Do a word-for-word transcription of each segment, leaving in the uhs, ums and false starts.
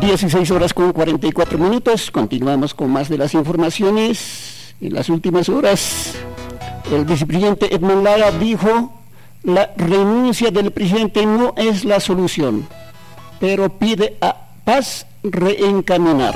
dieciséis horas con cuarenta y cuatro minutos. Continuamos con más de las informaciones. En las últimas horas, el vicepresidente Edmond Lara dijo: la renuncia del presidente no es la solución, pero pide a Paz reencaminar.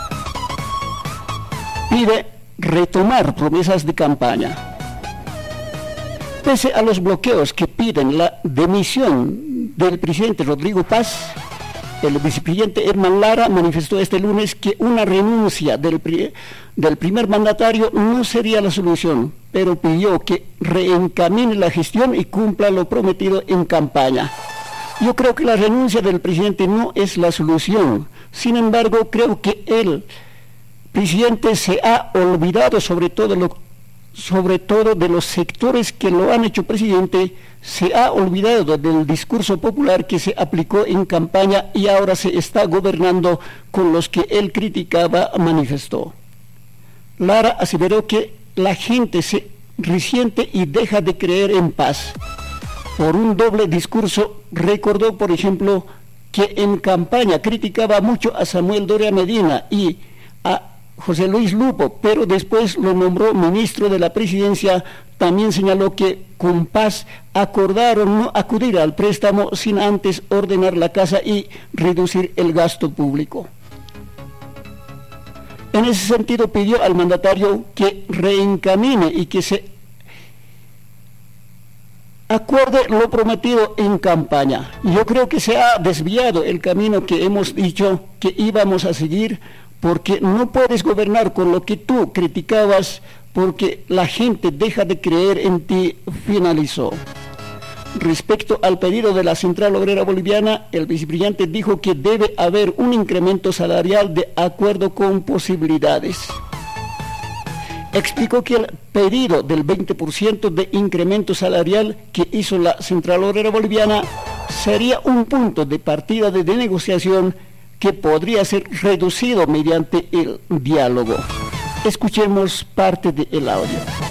Pide retomar promesas de campaña. Pese a los bloqueos que piden la dimisión del presidente Rodrigo Paz, el vicepresidente Edmond Lara manifestó este lunes que una renuncia del, pri del primer mandatario no sería la solución, pero pidió que reencamine la gestión y cumpla lo prometido en campaña. Yo creo que la renuncia del presidente no es la solución. Sin embargo, creo que el presidente se ha olvidado sobre todo, lo, sobre todo de los sectores que lo han hecho presidente. Se ha olvidado del discurso popular que se aplicó en campaña y ahora se está gobernando con los que él criticaba, manifestó. Lara aseveró que la gente se resiente y deja de creer en Paz por un doble discurso. Recordó, por ejemplo, que en campaña criticaba mucho a Samuel Doria Medina y a José Luis Lupo, pero después lo nombró ministro de la presidencia. También señaló que con Paz acordaron no acudir al préstamo sin antes ordenar la casa y reducir el gasto público. En ese sentido pidió al mandatario que reencamine y que se acuerde lo prometido en campaña. Yo creo que se ha desviado el camino que hemos dicho que íbamos a seguir, porque no puedes gobernar con lo que tú criticabas, porque la gente deja de creer en ti, finalizó. Respecto al pedido de la Central Obrera Boliviana, el vicepresidente dijo que debe haber un incremento salarial de acuerdo con posibilidades. Explicó que el pedido del veinte por ciento de incremento salarial que hizo la Central Obrera Boliviana sería un punto de partida de, de negociación que podría ser reducido mediante el diálogo. Escuchemos parte del audio.